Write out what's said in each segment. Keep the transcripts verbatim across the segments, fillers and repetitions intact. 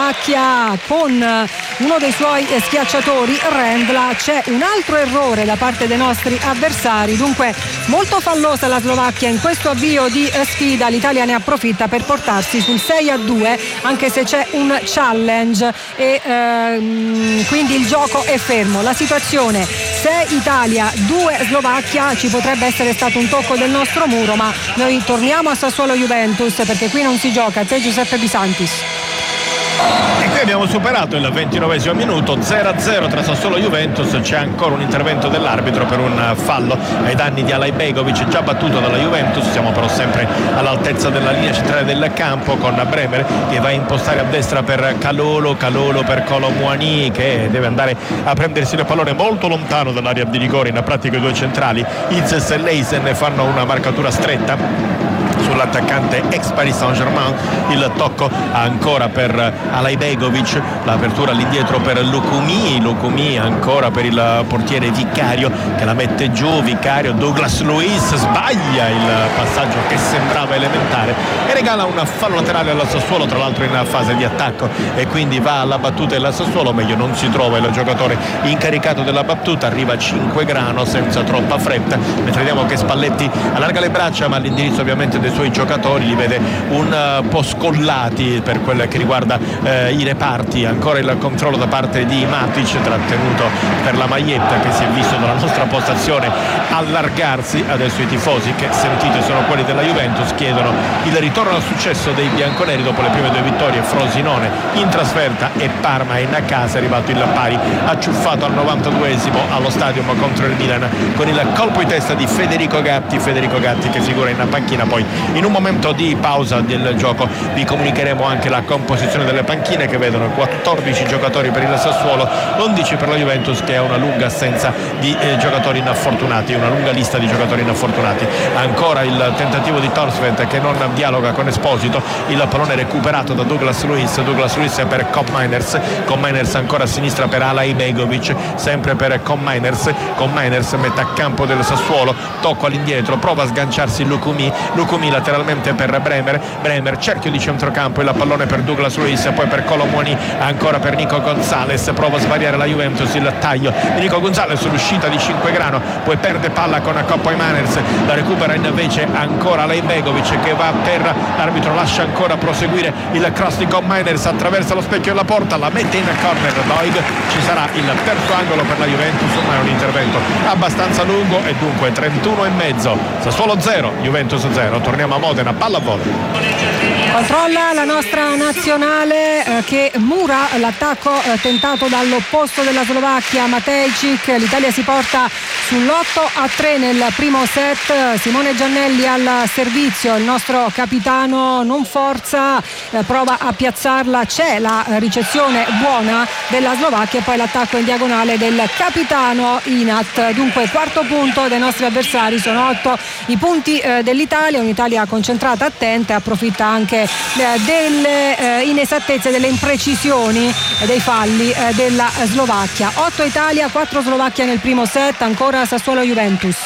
Slovacchia con uno dei suoi schiacciatori, Rendla. C'è un altro errore da parte dei nostri avversari, dunque molto fallosa la Slovacchia in questo avvio di sfida. L'Italia ne approfitta per portarsi sul sei a due, anche se c'è un challenge e ehm, quindi il gioco è fermo. La situazione sei Italia due Slovacchia, ci potrebbe essere stato un tocco del nostro muro, ma noi torniamo a Sassuolo Juventus perché qui non si gioca. Te Giuseppe Bisantis. E qui abbiamo superato il ventinovesimo minuto, zero a zero tra Sassuolo e Juventus. C'è ancora un intervento dell'arbitro per un fallo ai danni di Alajbegovic, già battuto dalla Juventus. Siamo però sempre all'altezza della linea centrale del campo con Bremer che va a impostare a destra per Calolo, Calolo per Kolo Muani che deve andare a prendersi il pallone molto lontano dall'area di rigore. In pratica i due centrali Izes e Leisen fanno una marcatura stretta sull'attaccante ex Paris Saint-Germain. Il tocco ancora per Alajbegovic, l'apertura all'indietro per Lukumi, Lukumi ancora per il portiere Vicario che la mette giù. Vicario, Douglas Luiz sbaglia il passaggio che sembrava elementare e regala un fallo laterale al Sassuolo, tra l'altro in fase di attacco, e quindi va alla battuta il Sassuolo. Meglio non si trova il giocatore incaricato della battuta, arriva Cinquegrano senza troppa fretta, mentre vediamo che Spalletti allarga le braccia, ma all'indirizzo ovviamente dei suoi giocatori li vede un po' scollati per quel che riguarda eh, i reparti. Ancora il controllo da parte di Matic, trattenuto per la maglietta, che si è visto dalla nostra postazione allargarsi. Adesso i tifosi, che sentite sono quelli della Juventus, chiedono il ritorno al successo dei bianconeri dopo le prime due vittorie, Frosinone in trasferta e Parma in casa. È arrivato il pari acciuffato al novantaduesimo allo Stadium contro il Milan con il colpo di testa di Federico Gatti, Federico Gatti che figura in panchina. Poi in un momento di pausa del gioco vi comunicheremo anche la composizione delle panchine, che vedono quattordici giocatori per il Sassuolo, undici per la Juventus, che ha una lunga assenza di eh, giocatori infortunati, una lunga lista di giocatori infortunati. Ancora il tentativo di Torsved che non dialoga con Esposito, il pallone recuperato da Douglas Luiz, Douglas Luiz per Kopp Meiners, Kopp Meiners ancora a sinistra per Alajbegovic, sempre per Kopp Meiners, Kopp Meiners mette a campo del Sassuolo, tocco all'indietro, prova a sganciarsi Lukumi, Lukumi lateralmente per Bremer, Bremer cerchio di centrocampo, il pallone per Douglas Luiz, poi per Kolo Muani, ancora per Nico Gonzalez, prova a svariare la Juventus, il taglio di Nico Gonzalez, l'uscita di Cinquegrano, poi perde palla con Kopp Meiners, la recupera invece ancora Alajbegovic che va per l'arbitro, lascia ancora proseguire il cross di Kopp Meiners, attraversa lo specchio della porta, la mette in corner Doig. Ci sarà il terzo angolo per la Juventus, ma è un intervento abbastanza lungo e dunque trentuno e mezzo, Sassuolo zero, Juventus zero. Torniamo a Modena, palla a volo. Controlla la nostra nazionale eh, che mura l'attacco eh, tentato dall'opposto della Slovacchia, Matejčík. L'Italia si porta sull'otto a tre nel primo set. Simone Giannelli al servizio, il nostro capitano non forza, eh, prova a piazzarla, c'è la ricezione buona della Slovacchia e poi l'attacco in diagonale del capitano Inat. Dunque quarto punto dei nostri avversari, sono otto i punti eh, dell'Italia, un'Italia concentrata, attenta, approfitta anche eh, delle eh, inesattezze, delle imprecisioni, eh, dei falli eh, della Slovacchia. otto Italia, quattro Slovacchia nel primo set. Ancora Sassuolo Juventus.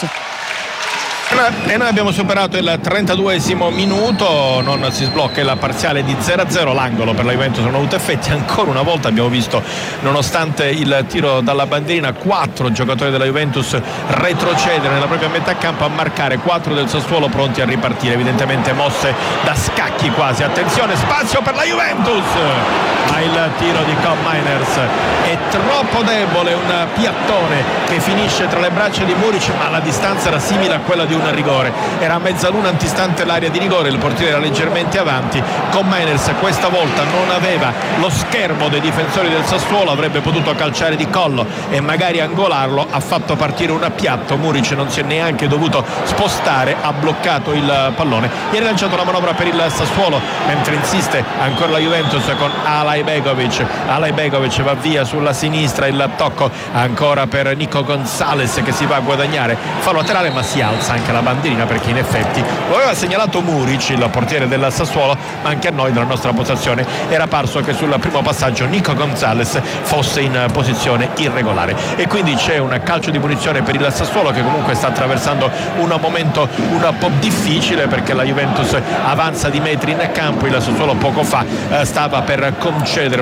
E noi abbiamo superato il trentaduesimo minuto, non si sblocca il parziale di zero a zero, l'angolo per la Juventus non ha avuto effetti. Ancora una volta abbiamo visto, nonostante il tiro dalla bandierina, quattro giocatori della Juventus retrocedere nella propria metà campo, a marcare quattro del Sassuolo pronti a ripartire, evidentemente mosse da scacchi quasi. Attenzione, spazio per la Juventus, ma il tiro di Kopp Meiners è troppo debole, un piattone che finisce tra le braccia di Muric, ma la distanza era simile a quella di un rigore, era a mezzaluna antistante l'area di rigore, il portiere era leggermente avanti. Kopp Meiners questa volta non aveva lo schermo dei difensori del Sassuolo, avrebbe potuto calciare di collo e magari angolarlo, ha fatto partire un piatto, Muric non si è neanche dovuto spostare, ha bloccato il pallone e ha rilanciato la manovra per il Sassuolo, mentre insiste ancora la Juventus con Alajbegovic. Alajbegovic va via sulla sinistra, il tocco ancora per Nico Gonzalez che si va a guadagnare fallo laterale, ma si alza anche la bandierina perché in effetti lo aveva segnalato Muric, il portiere del Sassuolo, ma anche a noi dalla nostra postazione era parso che sul primo passaggio Nico Gonzalez fosse in posizione irregolare e quindi c'è un calcio di punizione per il Sassuolo, che comunque sta attraversando un momento un po' difficile perché la Juventus avanza di metri in campo. Il Sassuolo poco fa eh, stava per concedere